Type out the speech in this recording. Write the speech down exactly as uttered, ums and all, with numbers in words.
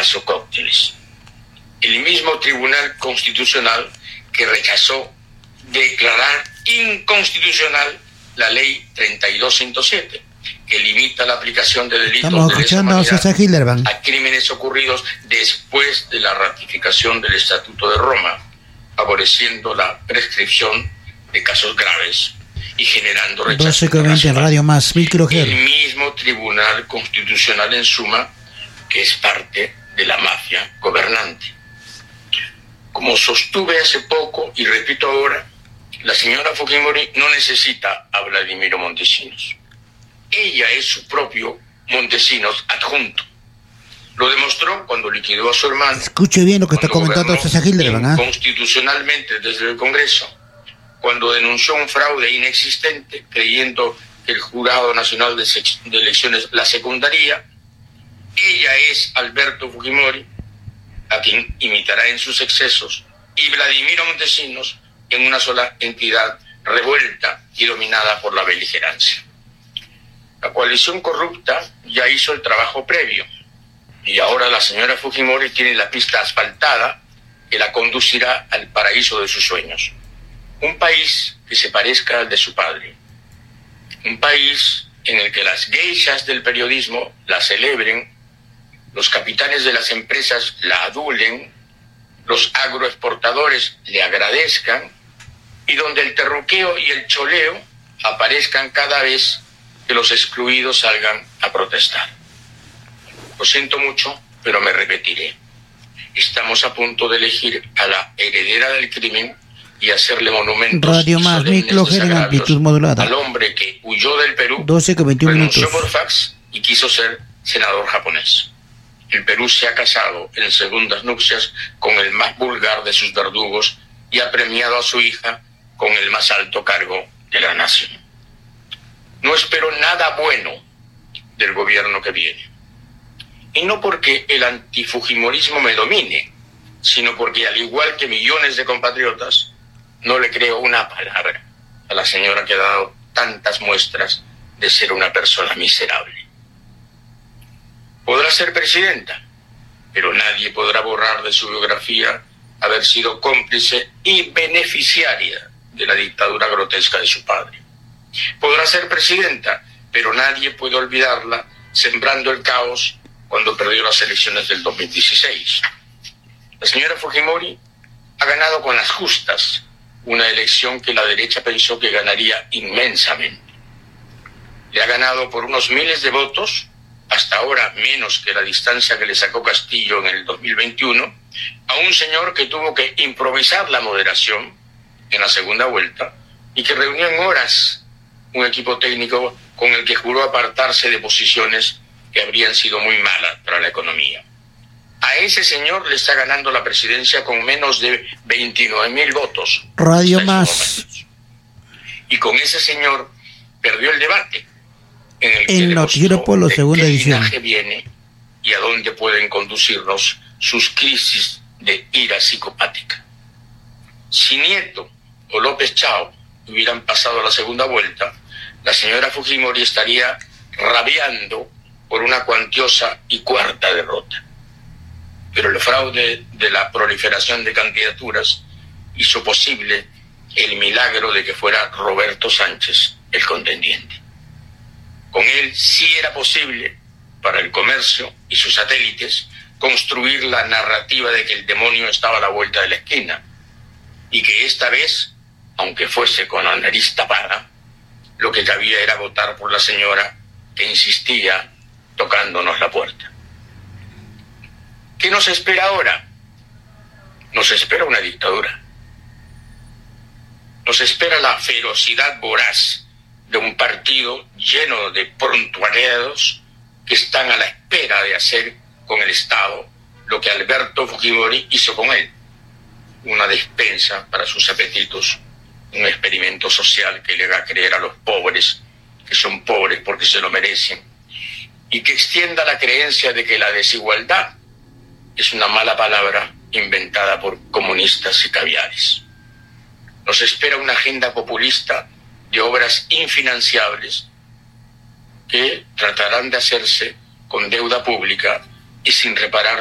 caso Cócteles. El mismo Tribunal Constitucional que rechazó declarar inconstitucional la ley treinta y dos ciento siete, que limita la aplicación de delitos de lesa humanidad a crímenes ocurridos después de la ratificación del Estatuto de Roma, favoreciendo la prescripción de casos graves y generando rechazo doce con veinte en Radio Más, mil kilohertz. El mismo Tribunal Constitucional, en suma, que es parte de la mafia gobernante. Como sostuve hace poco y repito ahora, la señora Fujimori no necesita a Vladimiro Montesinos. Ella es su propio Montesinos adjunto. Lo demostró cuando liquidó a su hermano. Escuche bien lo que está comentando César Hildebrand. ¿eh? Constitucionalmente desde el Congreso, cuando denunció un fraude inexistente, creyendo que el Jurado Nacional de, de Elecciones la secundaría. Ella es Alberto Fujimori, a quien imitará en sus excesos, y Vladimiro Montesinos en una sola entidad revuelta y dominada por la beligerancia. La coalición corrupta ya hizo el trabajo previo y ahora la señora Fujimori tiene la pista asfaltada que la conducirá al paraíso de sus sueños. Un país que se parezca al de su padre. Un país en el que las geishas del periodismo la celebren, los capitanes de las empresas la adulen, los agroexportadores le agradezcan y donde el terruqueo y el choleo aparezcan cada vez que los excluidos salgan a protestar. Lo siento mucho, pero me repetiré. Estamos a punto de elegir a la heredera del crimen y hacerle monumentos Radio Más, micrógeno en amplitud modulada. Al hombre que huyó del Perú, doce con veintiuno renunció minutos. por fax y quiso ser senador japonés. El Perú se ha casado en segundas nupcias con el más vulgar de sus verdugos y ha premiado a su hija con el más alto cargo de la nación. No espero nada bueno del gobierno que viene. Y no porque el antifujimorismo me domine, sino porque, al igual que millones de compatriotas, no le creo una palabra a la señora que ha dado tantas muestras de ser una persona miserable. Podrá ser presidenta, pero nadie podrá borrar de su biografía haber sido cómplice y beneficiaria de la dictadura grotesca de su padre. Podrá ser presidenta, pero nadie puede olvidarla sembrando el caos cuando perdió las elecciones del dos mil dieciséis. La señora Fujimori ha ganado con las justas una elección que la derecha pensó que ganaría inmensamente. Le ha ganado por unos miles de votos, hasta ahora menos que la distancia que le sacó Castillo en el dos mil veintiuno, a un señor que tuvo que improvisar la moderación en la segunda vuelta y que reunió en horas un equipo técnico con el que juró apartarse de posiciones que habrían sido muy malas para la economía. A ese señor le está ganando la presidencia con menos de veintinueve mil votos. Radio Más. Y con ese señor perdió el debate. En el, el Noticiero Polo, segunda edición. ¿De qué viene y a dónde pueden conducirnos sus crisis de ira psicopática? Si Nieto o López Chao hubieran pasado a la segunda vuelta, la señora Fujimori estaría rabiando por una cuantiosa y cuarta derrota. Pero el fraude de la proliferación de candidaturas hizo posible el milagro de que fuera Roberto Sánchez el contendiente. Con él sí era posible, para el comercio y sus satélites, construir la narrativa de que el demonio estaba a la vuelta de la esquina y que esta vez, aunque fuese con la nariz tapada, lo que cabía era votar por la señora que insistía tocándonos la puerta. ¿Qué nos espera ahora? Nos espera una dictadura. Nos espera la ferocidad voraz de un partido lleno de prontuariados que están a la espera de hacer con el Estado lo que Alberto Fujimori hizo con él. Una despensa para sus apetitos, un experimento social que le haga creer a los pobres que son pobres porque se lo merecen y que extienda la creencia de que la desigualdad es una mala palabra inventada por comunistas y caviares. Nos espera una agenda populista de obras infinanciables que tratarán de hacerse con deuda pública y sin reparar